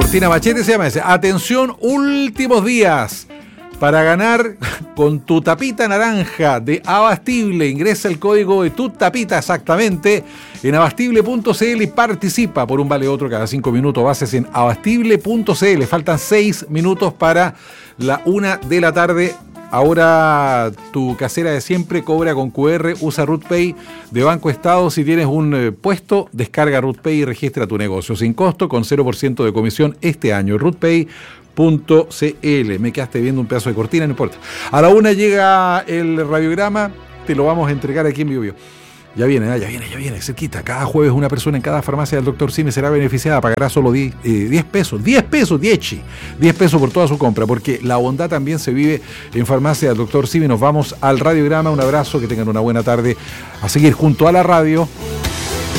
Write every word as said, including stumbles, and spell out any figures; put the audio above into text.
Agustina Machete se llama ese. Atención, últimos días para ganar con tu tapita naranja de Abastible. Ingresa el código de tu tapita exactamente en abastible punto c l y participa por un vale otro cada cinco minutos. Bases en abastible punto c l. Faltan seis minutos para la una de la tarde. Ahora tu casera de siempre cobra con cu erre, usa RootPay de Banco Estado. Si tienes un eh, puesto, descarga RootPay y registra tu negocio sin costo con cero por ciento de comisión este año. RootPay punto c l. Me quedaste viendo un pedazo de cortina, no importa. A la una llega el radiograma, te lo vamos a entregar aquí en Bio Bio. Ya viene, ya viene, ya viene, cerquita. Cada jueves una persona en cada farmacia del doctor Simi será beneficiada, pagará solo diez, eh, diez pesos, diez pesos, diez chi, diez pesos por toda su compra, porque la bondad también se vive en farmacia del doctor Simi. Nos vamos al radiograma, un abrazo, que tengan una buena tarde, a seguir junto a la radio.